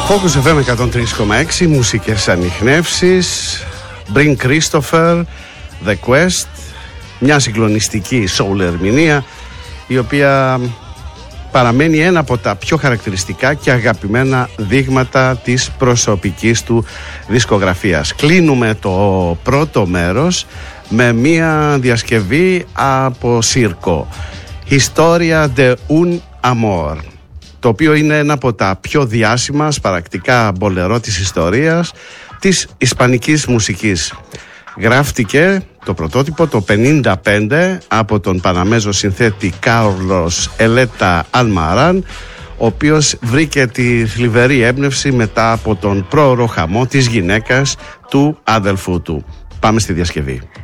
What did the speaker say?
Focus FM 103,6, μουσικές ανιχνεύσεις, Bring Christopher, The Quest, μια συγκλονιστική soul ερμηνεία, η οποία παραμένει ένα από τα πιο χαρακτηριστικά και αγαπημένα δείγματα της προσωπικής του δισκογραφίας. Κλείνουμε το πρώτο μέρος με μια διασκευή από Σίρκο, Historia de un Amor, το οποίο είναι ένα από τα πιο διάσημα σπαρακτικά μπολερό της ιστορίας της ισπανικής μουσικής. Γράφτηκε το πρωτότυπο το 1955 από τον Παναμέζο συνθέτη Κάρλος Ελέτα Αλμαράν, ο οποίος βρήκε τη θλιβερή έμπνευση μετά από τον πρόωρο χαμό της γυναίκας του άδελφού του. Πάμε στη διασκευή.